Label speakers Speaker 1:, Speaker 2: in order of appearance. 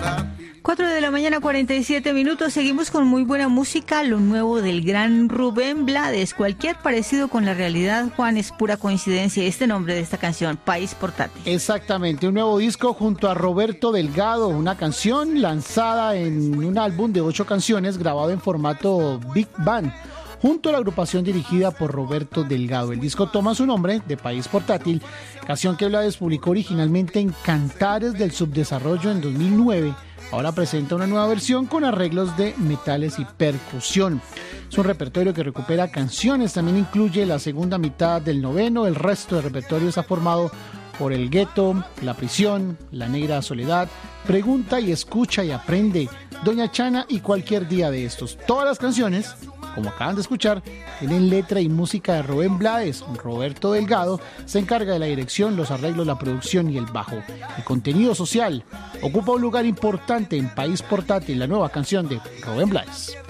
Speaker 1: 4 de la mañana, 47 minutos. Seguimos con muy buena música, lo nuevo del gran Rubén Blades. Cualquier parecido con la realidad, Juan, es pura coincidencia. Este nombre de esta canción, País Portátil.
Speaker 2: Exactamente, un nuevo disco junto a Roberto Delgado, una canción lanzada en un álbum de 8 canciones grabado en formato Big Band, junto a la agrupación dirigida por Roberto Delgado. El disco toma su nombre de País Portátil, canción que Blades publicó originalmente en Cantares del Subdesarrollo en 2009. Ahora presenta una nueva versión con arreglos de metales y percusión. Es un repertorio que recupera canciones, también incluye la segunda mitad del noveno. El resto del repertorio está formado por El Gueto, La Prisión, La Negra Soledad, Pregunta y Escucha y Aprende, Doña Chana y Cualquier Día de Estos. Todas las canciones, como acaban de escuchar, tienen letra y música de Rubén Blades. Roberto Delgado se encarga de la dirección, los arreglos, la producción y el bajo. El contenido social ocupa un lugar importante en País Portátil, la nueva canción de Rubén Blades.